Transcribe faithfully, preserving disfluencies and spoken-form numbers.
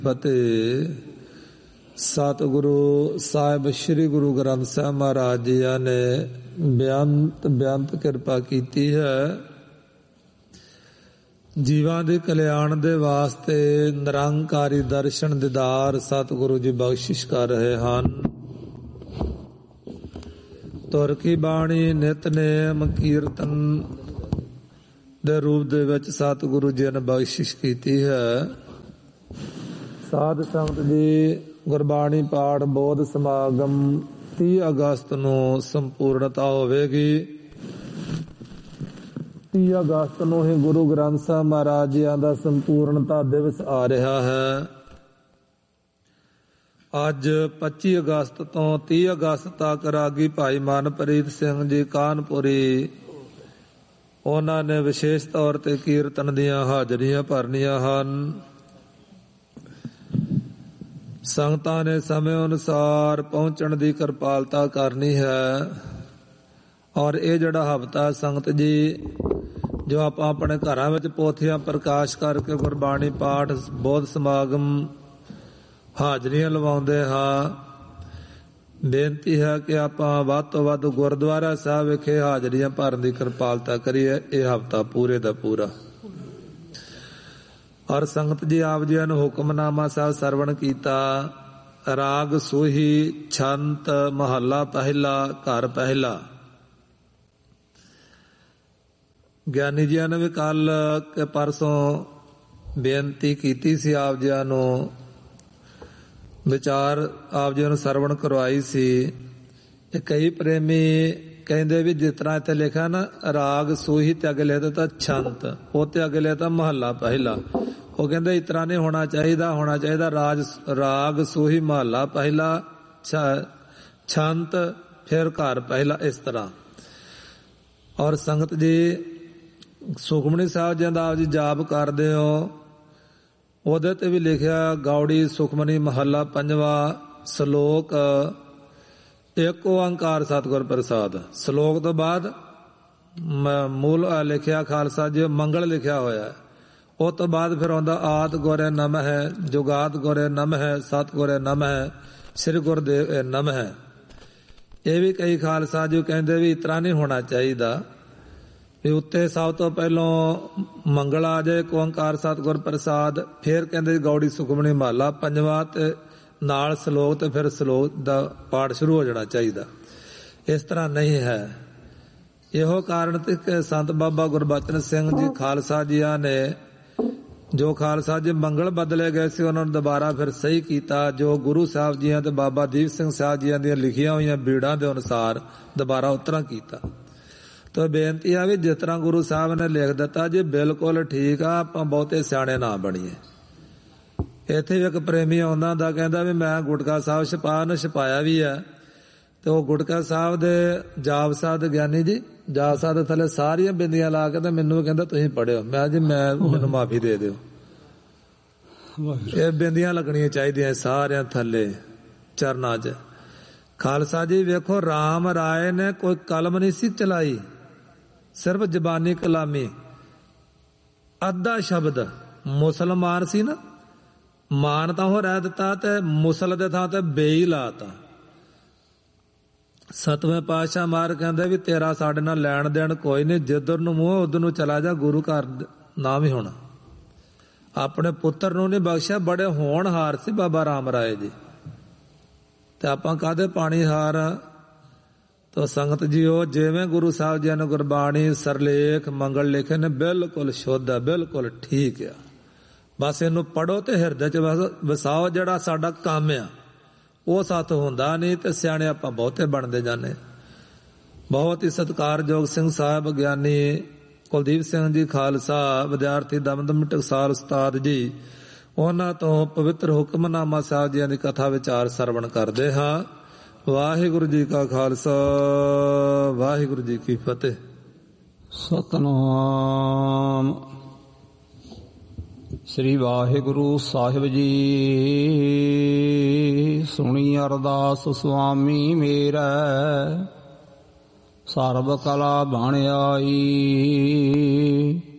ਫਤਿਹ। ਸਤਿਗੁਰੂ ਸਾਹਿਬ ਸ੍ਰੀ ਗੁਰੂ ਗ੍ਰੰਥ ਸਾਹਿਬ ਮਹਾਰਾਜ ਜੀ ਨੇ ਬੇਅੰਤ ਬੇਅੰਤ ਕਿਰਪਾ ਕੀਤੀ ਹੈ। ਜੀਵਾਂ ਦੇ ਕਲਿਆਣ ਦੇ ਵਾਸਤੇ ਨਿਰੰਕਾਰੀ ਦਰਸ਼ਨ ਦੀਦਾਰ ਸਤਿਗੁਰੂ ਜੀ ਬਖਸ਼ਿਸ਼ ਕਰ ਰਹੇ ਹਨ। ਤੁਰ ਕੀ ਬਾਣੀ ਨਿਤਨੇਮ ਕੀਰਤਨ ਦੇ ਰੂਪ ਦੇ ਵਿੱਚ ਸਤਿਗੁਰੂ ਜੀ ਨੇ ਬਖਸ਼ਿਸ਼ ਕੀਤੀ ਹੈ। ਸਾਧ ਸੰਗਤ ਜੀ, ਗੁਰਬਾਣੀ ਪਾਠ ਬੋਧ ਸਮਾਗਮ ਤੀਹ ਅਗਸਤ ਨੂੰ ਸੰਪੂਰਨਤਾ ਹੋਵੇਗੀ। ਤੀਹ ਅਗਸਤ ਨੂੰ ਹੀ ਗੁਰੂ ਗ੍ਰੰਥ ਸਾਹਿਬ ਮਹਾਰਾਜ ਜੀ ਦਾ ਸੰਪੂਰਨਤਾ ਦਿਵਸ ਆ ਰਿਹਾ ਹੈ। ਅੱਜ ਪੱਚੀ ਅਗਸਤ ਤੋਂ ਤੀਹ ਅਗਸਤ ਤੱਕ ਰਾਗੀ ਭਾਈ ਮਨਪ੍ਰੀਤ ਸਿੰਘ ਜੀ ਕਾਨਪੁਰੀ, ਉਹਨਾਂ ਨੇ ਵਿਸ਼ੇਸ਼ ਤੌਰ ਤੇ ਕੀਰਤਨ ਦੀਆਂ ਹਾਜ਼ਰੀਆਂ ਭਰਨੀਆਂ ਹਨ। ਸੰਗਤਾਂ ਨੇ ਸਮੇਂ ਅਨੁਸਾਰ ਪਹੁੰਚਣ ਦੀ ਕਿਰਪਾਲਤਾ ਕਰਨੀ ਹੈ। ਔਰ ਇਹ ਜਿਹੜਾ ਹਫ਼ਤਾ ਸੰਗਤ ਜੀ, ਜੋ ਆਪਾਂ ਆਪਣੇ ਘਰਾਂ ਵਿੱਚ ਪੋਥੀਆਂ ਪ੍ਰਕਾਸ਼ ਕਰਕੇ ਗੁਰਬਾਣੀ ਪਾਠ ਬੋਧ ਸਮਾਗਮ ਹਾਜ਼ਰੀਆਂ ਲਵਾਉਂਦੇ ਹਾਂ, ਬੇਨਤੀ ਹੈ ਕਿ ਆਪਾਂ ਵੱਧ ਤੋਂ ਵੱਧ ਗੁਰਦੁਆਰਾ ਸਾਹਿਬ ਵਿਖੇ ਹਾਜ਼ਰੀਆਂ ਭਰਨ ਦੀ ਕਿਰਪਾਲਤਾ ਕਰੀਏ ਇਹ ਹਫ਼ਤਾ ਪੂਰੇ ਦਾ ਪੂਰਾ। ਔਰ ਸੰਗਤ ਜੀ, ਆਪ ਜੀ ਨੂੰ ਹੁਕਮਨਾਮਾ ਸਾਹਿਬ ਸਰਵਣ ਕੀਤਾ। ਰਾਗ ਸੋਹੀ ਛੰਤ ਮਹੱਲਾ ਪਹਿਲਾ ਘਰ ਪਹਿਲਾ। ਗਿਆਨੀ ਜੀ ਨੇ ਵੀ ਕੱਲ ਕੇ ਪਰਸੋਂ ਬੇਨਤੀ ਕੀਤੀ ਸੀ, ਆਪ ਜੀ ਨੂੰ ਵਿਚਾਰ ਆਪ ਜੀ ਨੂੰ ਸਰਵਣ ਕਰਵਾਈ ਸੀ। ਕਈ ਪ੍ਰੇਮੀ ਕਹਿੰਦੇ ਵੀ ਜਿਸ ਤਰ੍ਹਾਂ ਇੱਥੇ ਲਿਖਿਆ ਨਾ ਰਾਗ ਸੋਹੀ ਤੇ ਅੱਗੇ ਲਿਖਦਾ ਤਾਂ ਛੰਤ, ਉਹ ਤੇ ਅੱਗੇ ਲਿਖਦਾ ਮਹੱਲਾ ਪਹਿਲਾ। ਉਹ ਕਹਿੰਦੇ ਇਸ ਤਰ੍ਹਾਂ ਨਹੀਂ ਹੋਣਾ ਚਾਹੀਦਾ, ਹੋਣਾ ਚਾਹੀਦਾ ਰਾਜ ਰਾਗ ਸੋਹੀ ਮਹੱਲਾ ਪਹਿਲਾ ਛੰਤ ਫਿਰ ਘਰ ਪਹਿਲਾ, ਇਸ ਤਰ੍ਹਾਂ। ਔਰ ਸੰਗਤ ਜੀ, ਸੁਖਮਨੀ ਸਾਹਿਬ ਜੀ ਦਾ ਆਪ ਜੀ ਜਾਪ ਕਰਦੇ ਹੋ, ਉਹਦੇ ਤੇ ਵੀ ਲਿਖਿਆ ਗੌੜੀ ਸੁਖਮਨੀ ਮਹੱਲਾ ਪੰਜਵਾਂ ਸ਼ਲੋਕ ਇੱਕ ਓੰਕਾਰ ਸਤਿਗੁਰ ਪ੍ਰਸਾਦ। ਸ਼ਲੋਕ ਤੋਂ ਬਾਅਦ ਮੂਲ ਲਿਖਿਆ ਖਾਲਸਾ ਜੀ ਮੰਗਲ ਲਿਖਿਆ ਹੋਇਆ। ਉਹ ਤੋਂ ਬਾਅਦ ਫਿਰ ਆਉਂਦਾ ਆਦ ਗੁਰੇ ਨਮ ਹੈ, ਜੁਗਾਦ ਗੁਰੇ ਨਮ ਹੈ, ਸਤ ਗੁਰੇ ਨਮ ਹੈ, ਸ੍ਰੀ ਗੁਰਦੇਵ ਨਮ ਹੈ। ਇਹ ਵੀ ਕਈ ਖਾਲਸਾ ਜੀ ਕਹਿੰਦੇ ਵੀ ਇਸ ਤਰ੍ਹਾਂ ਨਹੀਂ ਹੋਣਾ ਚਾਹੀਦਾ, ਵੀ ਉੱਤੇ ਸਭ ਤੋਂ ਪਹਿਲੋਂ ਮੰਗਲ ਆ ਜਾਏ ਓੰਕਾਰ ਸਤਿਗੁਰ ਪ੍ਰਸਾਦ, ਫਿਰ ਕਹਿੰਦੇ ਗੌੜੀ ਸੁਖਮਨੀ ਮਹੱਲਾ ਪੰਜਵਾਂ ਤੇ ਨਾਲ ਸ਼ਲੋਕ ਤੇ ਫਿਰ ਸ਼ਲੋਕ ਦਾ ਪਾਠ ਸ਼ੁਰੂ ਹੋ ਜਾਣਾ ਚਾਹੀਦਾ। ਇਸ ਤਰ੍ਹਾਂ ਨਹੀਂ ਹੈ। ਇਹੋ ਕਾਰਨ ਤੇ ਸੰਤ ਬਾਬਾ ਗੁਰਬਚਨ ਸਿੰਘ ਜੀ ਖਾਲਸਾ ਜੀਆਂ ਨੇ, ਜੋ ਖਾਲਸਾ ਜੀ ਮੰਗਲ ਬਦਲੇ ਗਏ ਸੀ, ਉਹਨਾਂ ਨੂੰ ਦੁਬਾਰਾ ਫਿਰ ਸਹੀ ਕੀਤਾ। ਜੋ ਗੁਰੂ ਸਾਹਿਬ ਜੀਆਂ ਤੇ ਬਾਬਾ ਦੀਪ ਸਿੰਘ ਸਾਹਿਬ ਜੀਆਂ ਦੀਆਂ ਲਿਖੀਆਂ ਹੋਈਆਂ ਬੀੜਾਂ ਦੇ ਅਨੁਸਾਰ ਦੁਬਾਰਾ ਉਸ ਤਰ੍ਹਾਂ ਕੀਤਾ। ਤਾਂ ਬੇਨਤੀ ਆ ਵੀ ਜਿਸ ਤਰ੍ਹਾਂ ਗੁਰੂ ਸਾਹਿਬ ਨੇ ਲਿਖ ਦਿੱਤਾ ਜੀ ਬਿਲਕੁਲ ਠੀਕ ਆ, ਆਪਾਂ ਬਹੁਤੇ ਸਿਆਣੇ ਨਾ ਬਣੀਏ। ਇੱਥੇ ਵੀ ਇੱਕ ਪ੍ਰੇਮੀ ਆਉਂਦਾ ਦਾ ਕਹਿੰਦਾ ਵੀ ਮੈਂ ਗੁਟਕਾ ਸਾਹਿਬ ਛਪਾ ਨੂੰ ਛਪਾਇਆ ਵੀ ਹੈ, ਤੇ ਉਹ ਗੁਟਕਾ ਸਾਹਿਬ ਦੇ ਜਾਪ ਸਾਹਿਬ ਦੇ ਗਿਆਨੀ ਜੀ ਜਾਪ ਸਾਹਿਬ ਦੇ ਥੱਲੇ ਸਾਰੀਆਂ ਬਿੰਦੀਆਂ ਲਾ ਕੇ ਤੇ ਮੈਨੂੰ ਵੀ ਕਹਿੰਦਾ ਤੁਸੀਂ ਪੜਿਓ। ਮੈਂ ਜੀ ਮੈਂ ਮੈਨੂੰ ਮਾਫੀ ਦੇ ਦਿਓ, ਇਹ ਬਿੰਦੀਆਂ ਲੱਗਣੀਆਂ ਚਾਹੀਦੀਆਂ ਸਾਰਿਆਂ ਥੱਲੇ ਚਰਨਾਂ 'ਚ। ਖਾਲਸਾ ਜੀ ਵੇਖੋ, ਰਾਮ ਰਾਏ ਨੇ ਕੋਈ ਕਲਮ ਨਹੀਂ ਸੀ ਚਲਾਈ, ਸਿਰਫ ਜ਼ਬਾਨੀ ਕਲਾਮੀ। ਅੱਧਾ ਸ਼ਬਦ ਮੁਸਲਮਾਨ ਸੀ ਨਾ, ਮਾਨ ਤਾਂ ਉਹ ਰਹਿ ਦਿੱਤਾ ਤੇ ਮੁਸਲ ਦੇ ਥਾਂ ਤੇ ਬੇਈ ਲਾਤਾ। ਸਤਵੇਂ ਪਾਤਸ਼ਾਹ ਮਾਰ ਕਹਿੰਦੇ ਵੀ ਤੇਰਾ ਸਾਡੇ ਨਾਲ ਲੈਣ ਦੇਣ ਕੋਈ ਨਹੀਂ, ਜਿੱਧਰ ਨੂੰ ਮੂੰਹ ਉਧਰ ਨੂੰ ਚਲਾ ਜਾ, ਗੁਰੂ ਘਰ ਨਾ ਵੀ ਹੋਣਾ। ਆਪਣੇ ਪੁੱਤਰ ਨੂੰ ਨਹੀਂ ਬਖਸ਼ਿਆ, ਬੜੇ ਹੋਣਹਾਰ ਸੀ ਬਾਬਾ ਰਾਮ ਰਾਏ ਜੀ, ਤੇ ਆਪਾਂ ਕਾਹਦੇ ਪਾਣੀ ਹਾਰ। ਤਾਂ ਸੰਗਤ ਜੀਓ, ਜਿਵੇਂ ਗੁਰੂ ਸਾਹਿਬ ਜੀ ਨੇ ਗੁਰਬਾਣੀ ਸਰਲੇਖ ਮੰਗਲ ਲਿਖੇ ਨੇ ਬਿਲਕੁਲ ਸ਼ੁੱਧ ਹੈ, ਬਿਲਕੁਲ ਠੀਕ ਆ। ਬਸ ਇਹਨੂੰ ਪੜੋ ਤੇ ਹਿਰਦੇ 'ਚ ਵਸਾਓ। ਜਿਹੜਾ ਸਾਡਾ ਕੰਮ ਆ ਉਹ ਸਾਥ ਹੁੰਦਾ ਨਹੀਂ, ਤੇ ਸਿਆਣੇ ਆਪਾਂ ਬਹੁਤੇ ਬਣਦੇ ਜਾਂਦੇ। ਬਹੁਤ ਹੀ ਸਤਿਕਾਰਯੋਗ ਸਿੰਘ ਸਾਹਿਬ ਗਿਆਨੀ ਕੁਲਦੀਪ ਸਿੰਘ ਜੀ ਖਾਲਸਾ, ਵਿਦਿਆਰਥੀ ਦਮਦਮ ਟਕਸਾਲ ਉਸਤਾਦ ਜੀ, ਉਹਨਾਂ ਤੋਂ ਪਵਿੱਤਰ ਹੁਕਮਨਾਮਾ ਸਾਹਿਬ ਜੀਆਂ ਦੀ ਕਥਾ ਵਿਚਾਰ ਸਰਵਣ ਕਰਦੇ ਹਾਂ। ਵਾਹਿਗੁਰੂ ਜੀ ਕਾ ਖਾਲਸਾ, ਵਾਹਿਗੁਰੂ ਜੀ ਕੀ ਫਤਿਹ। ਸਤਨਾਮ ਸ੍ਰੀ ਵਾਹਿਗੁਰੂ ਸਾਹਿਬ ਜੀ। ਸੁਣੀ ਅਰਦਾਸ ਸੁਆਮੀ ਮੇਰਾ, ਸਰਬ ਕਲਾ ਬਣ ਆਈ।